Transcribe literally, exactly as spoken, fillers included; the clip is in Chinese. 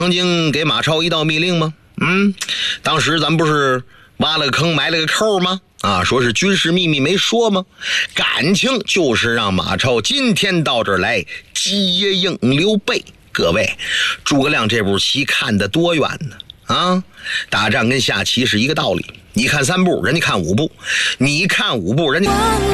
曾经给马超一道密令吗？嗯，当时咱不是挖了个坑埋了个扣吗？啊，说是军事秘密没说吗？感情就是让马超今天到这儿来接应刘备。各位，诸葛亮这步棋看得多远呢？啊，打仗跟下棋是一个道理，你看三步，人家看五步，你看五步，人家